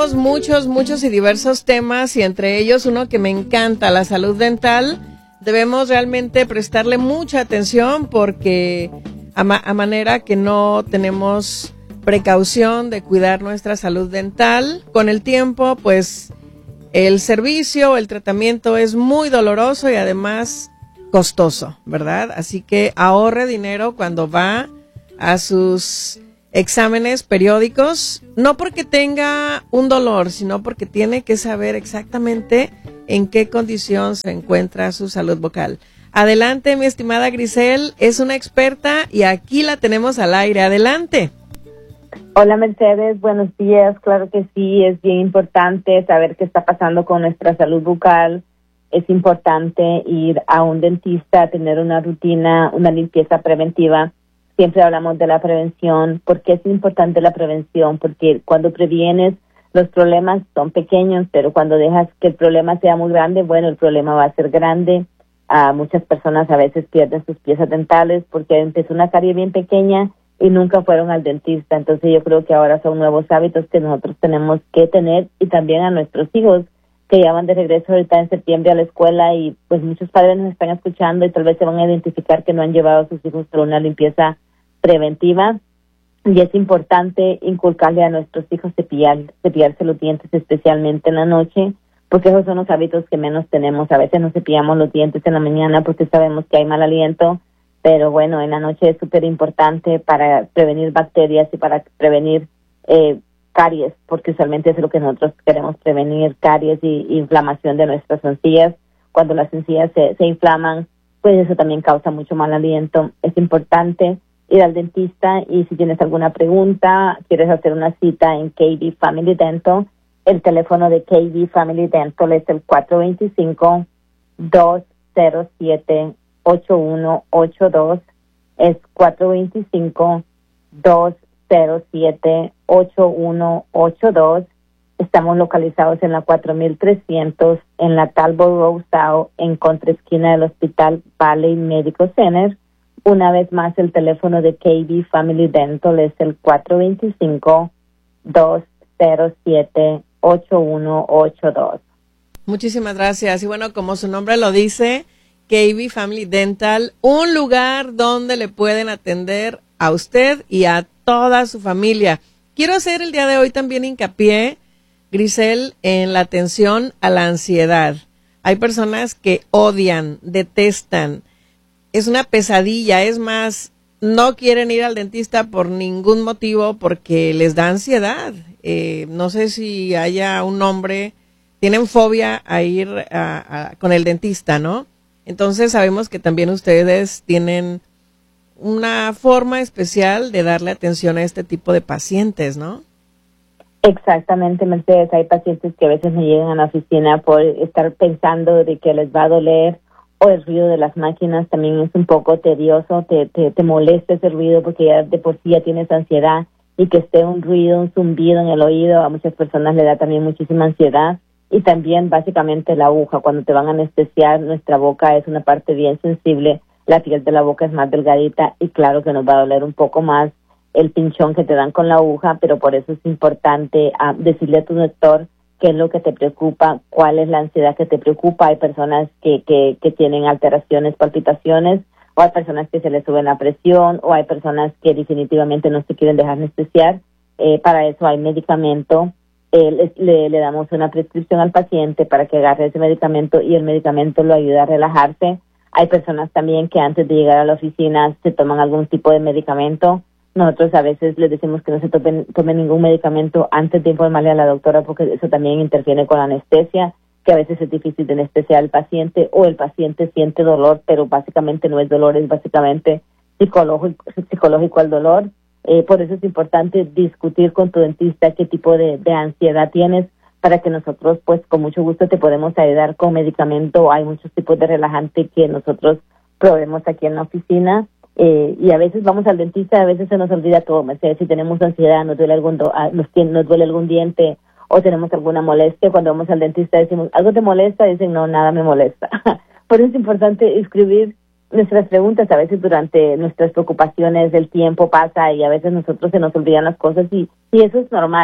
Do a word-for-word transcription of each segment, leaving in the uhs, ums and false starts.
tenemos muchos, muchos y diversos temas, y entre ellos uno que me encanta, la salud dental. Debemos realmente prestarle mucha atención porque a, ma- a manera que no tenemos precaución de cuidar nuestra salud dental, con el tiempo, pues el servicio, el tratamiento es muy doloroso y además costoso, ¿verdad? Así que ahorre dinero cuando va a sus exámenes periódicos, no porque tenga un dolor, sino porque tiene que saber exactamente en qué condición se encuentra su salud vocal. Adelante, mi estimada Grisel, es una experta y aquí la tenemos al aire. Adelante. Hola Mercedes, buenos días. Claro que sí, es bien importante saber qué está pasando con nuestra salud bucal. Es importante ir a un dentista, tener una rutina, una limpieza preventiva. Siempre hablamos de la prevención. ¿Por qué es importante la prevención? Porque cuando previenes, los problemas son pequeños, pero cuando dejas que el problema sea muy grande, bueno, el problema va a ser grande. Uh, muchas personas a veces pierden sus piezas dentales porque empezó una carie bien pequeña y nunca fueron al dentista. Entonces yo creo que ahora son nuevos hábitos que nosotros tenemos que tener, y también a nuestros hijos que ya van de regreso ahorita en septiembre a la escuela, y pues muchos padres nos están escuchando y tal vez se van a identificar que no han llevado a sus hijos por una limpieza preventiva. Y es importante inculcarle a nuestros hijos cepillar, cepillarse los dientes, especialmente en la noche, porque esos son los hábitos que menos tenemos. A veces nos cepillamos los dientes en la mañana porque sabemos que hay mal aliento, pero bueno, en la noche es súper importante para prevenir bacterias y para prevenir eh, caries, porque usualmente es lo que nosotros queremos prevenir, caries y, y inflamación de nuestras encías. Cuando las encías se, se inflaman, pues eso también causa mucho mal aliento. Es importante ir al dentista, y si tienes alguna pregunta, quieres hacer una cita en K B Family Dental, el teléfono de K B Family Dental es el cuatro dos cinco, dos cero siete, ocho uno ocho dos, es cuatro dos cinco, dos cero siete, ocho uno ocho dos. Estamos localizados en la cuatro mil trescientos en la Talbot Road South, en contraesquina del Hospital Valley Medical Center. Una vez más, el teléfono de K B Family Dental es el cuatro dos cinco, dos cero siete, ocho uno ocho dos. Muchísimas gracias. Y bueno, como su nombre lo dice, K B Family Dental, un lugar donde le pueden atender a usted y a toda su familia. Quiero hacer el día de hoy también hincapié, Grisel, en la atención a la ansiedad. Hay personas que odian, detestan, es una pesadilla, es más, no quieren ir al dentista por ningún motivo porque les da ansiedad. Eh, no sé si haya un hombre, tienen fobia a ir a, a, con el dentista, ¿no? Entonces sabemos que también ustedes tienen una forma especial de darle atención a este tipo de pacientes, ¿no? Exactamente, Mercedes. Hay pacientes que a veces me llegan a la oficina por estar pensando de que les va a doler, o el ruido de las máquinas también es un poco tedioso, te, te, te molesta ese ruido porque ya de por sí ya tienes ansiedad, y que esté un ruido, un zumbido en el oído, a muchas personas le da también muchísima ansiedad. Y también básicamente la aguja, cuando te van a anestesiar, nuestra boca es una parte bien sensible, la piel de la boca es más delgadita y claro que nos va a doler un poco más el pinchón que te dan con la aguja, pero por eso es importante uh, decirle a tu doctor qué es lo que te preocupa, cuál es la ansiedad que te preocupa. Hay personas que, que, que tienen alteraciones, palpitaciones, o hay personas que se les sube la presión, o hay personas que definitivamente no se quieren dejar anestesiar. Eh, para eso hay medicamento. Eh, le, le damos una prescripción al paciente para que agarre ese medicamento, y el medicamento lo ayuda a relajarse. Hay personas también que antes de llegar a la oficina se toman algún tipo de medicamento. Nosotros a veces les decimos que no se tomen, tomen ningún medicamento antes de informarle a la doctora, porque eso también interfiere con la anestesia, que a veces es difícil de anestesiar al paciente, o el paciente siente dolor, pero básicamente no es dolor, es básicamente psicológico, psicológico el dolor. Eh, por eso es importante discutir con tu dentista qué tipo de, de ansiedad tienes, para que nosotros, pues, con mucho gusto te podemos ayudar con medicamento. Hay muchos tipos de relajante que nosotros proveemos aquí en la oficina. Eh, y a veces vamos al dentista, a veces se nos olvida todo, Mercedes. Si tenemos ansiedad, nos duele algún, do, nos, nos duele algún diente, o tenemos alguna molestia, cuando vamos al dentista decimos, ¿algo te molesta? Dicen, no, nada me molesta. Por eso es importante escribir nuestras preguntas. A veces durante nuestras preocupaciones el tiempo pasa y a veces nosotros se nos olvidan las cosas, y, y eso es normal.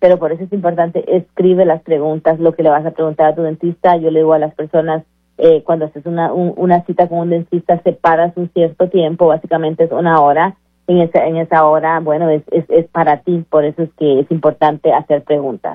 pero por eso es importante, escribe las preguntas, lo que le vas a preguntar a tu dentista. Yo le digo a las personas, eh, cuando haces una, un, una cita con un dentista, separas un cierto tiempo, básicamente es una hora. En esa, en esa hora, bueno, es, es, es para ti, por eso es que es importante hacer preguntas.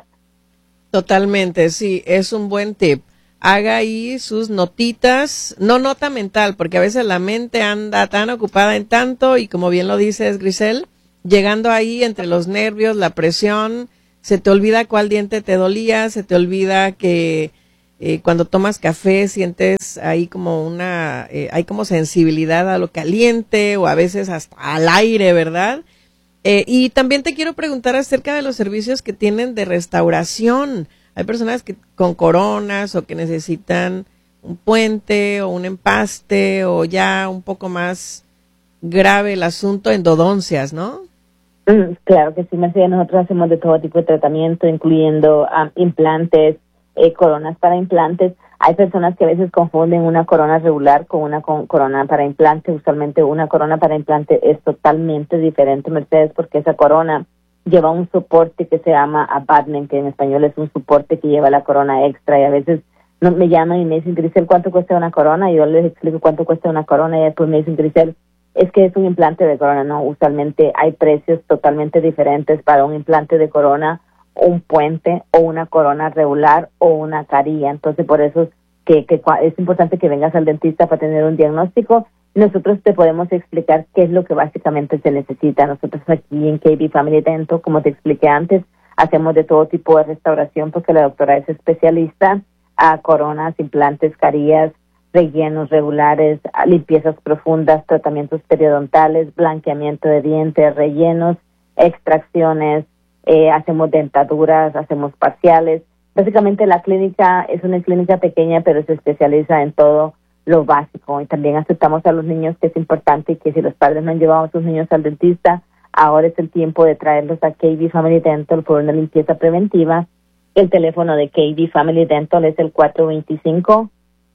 Totalmente, sí, es un buen tip. Haga ahí sus notitas, no nota mental, porque a veces la mente anda tan ocupada en tanto y como bien lo dices, Grisel, llegando ahí entre los nervios, la presión, se te olvida cuál diente te dolía, se te olvida que eh, cuando tomas café sientes ahí como una, eh, hay como sensibilidad a lo caliente o a veces hasta al aire, ¿verdad? Eh, y también te quiero preguntar acerca de los servicios que tienen de restauración. Hay personas que con coronas o que necesitan un puente o un empaste o ya un poco más grave el asunto, endodoncias, ¿no? Mm, claro que sí, Mercedes. Nosotros hacemos de todo tipo de tratamiento, incluyendo um, implantes, eh, coronas para implantes. Hay personas que a veces confunden una corona regular con una con corona para implante. Usualmente una corona para implante es totalmente diferente, Mercedes, porque esa corona lleva un soporte que se llama abutment, que en español es un soporte que lleva la corona extra, y a veces no, me llaman y me dicen, Grisel, ¿cuánto cuesta una corona? Y yo les explico cuánto cuesta una corona y después me dicen, Grisel, es que es un implante de corona. No, usualmente hay precios totalmente diferentes para un implante de corona, un puente o una corona regular o una carilla. Entonces, por eso es que, que es importante que vengas al dentista para tener un diagnóstico. Nosotros te podemos explicar qué es lo que básicamente se necesita. Nosotros aquí en K B Family Dental, como te expliqué antes, hacemos de todo tipo de restauración porque la doctora es especialista a coronas, implantes, carillas, rellenos regulares, limpiezas profundas, tratamientos periodontales, blanqueamiento de dientes, rellenos, extracciones, eh, hacemos dentaduras, hacemos parciales. Básicamente la clínica es una clínica pequeña, pero se especializa en todo lo básico. Y también aceptamos a los niños, que es importante, y que si los padres no han llevado a sus niños al dentista, ahora es el tiempo de traerlos a K B Family Dental por una limpieza preventiva. El teléfono de K B Family Dental es el cuatro dos cinco,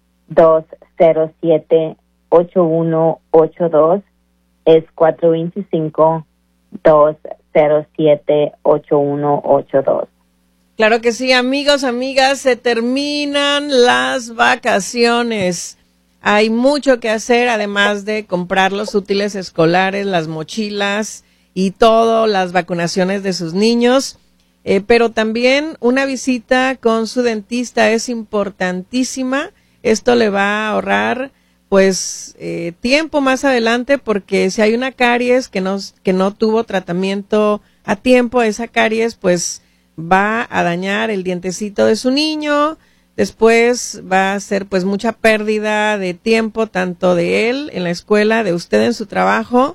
dos cero siete, ocho uno ocho dos. Es cuatro dos cinco, dos cero siete, ocho uno ocho dos. Claro que sí, amigos, amigas, se terminan las vacaciones. Hay mucho que hacer, además de comprar los útiles escolares, las mochilas y todo, las vacunaciones de sus niños. Eh, pero también una visita con su dentista es importantísima. Esto le va a ahorrar pues eh, tiempo más adelante, porque si hay una caries que no, que no tuvo tratamiento a tiempo, esa caries pues va a dañar el dientecito de su niño. Después va a ser pues mucha pérdida de tiempo, tanto de él en la escuela, de usted en su trabajo,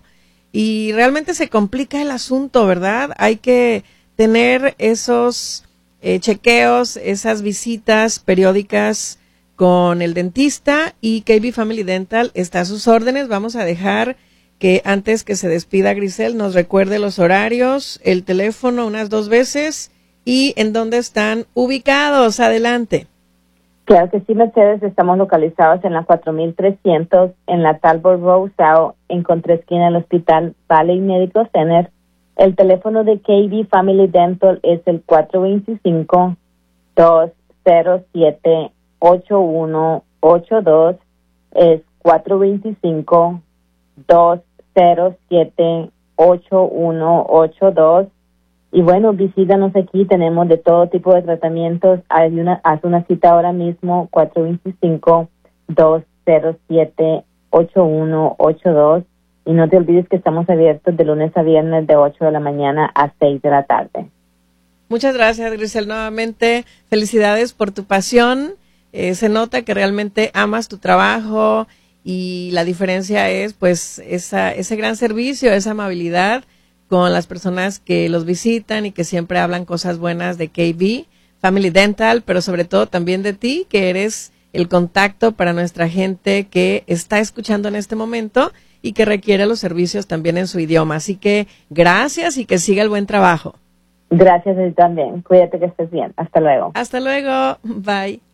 y realmente se complica el asunto, ¿verdad? Hay que tener esos eh, chequeos, esas visitas periódicas con el dentista, y K B Family Dental está a sus órdenes. Vamos a dejar que antes que se despida Grisel nos recuerde los horarios, el teléfono unas dos veces y en dónde están ubicados. Adelante. Claro que sí, Mercedes. Estamos localizados en la cuatro mil trescientos en la Talbot Road South, en contraesquina del Hospital Valley Medical Center. El teléfono de K B Family Dental es el cuatro dos cinco, dos cero siete, ocho uno ocho dos. Es cuatro dos cinco, dos cero siete, ocho uno ocho dos. Y bueno, visítanos aquí, tenemos de todo tipo de tratamientos. Hay una, haz una cita ahora mismo, cuatro dos cinco, dos cero siete, ocho uno ocho dos. Y no te olvides que estamos abiertos de lunes a viernes de ocho de la mañana a seis de la tarde. Muchas gracias, Grisel. Nuevamente, felicidades por tu pasión. Eh, se nota que realmente amas tu trabajo, y la diferencia es pues esa, ese gran servicio, esa amabilidad con las personas que los visitan y que siempre hablan cosas buenas de K B Family Dental, pero sobre todo también de ti, que eres el contacto para nuestra gente que está escuchando en este momento y que requiere los servicios también en su idioma. Así que gracias y que siga el buen trabajo. Gracias a ti también. Cuídate, que estés bien. Hasta luego. Hasta luego. Bye.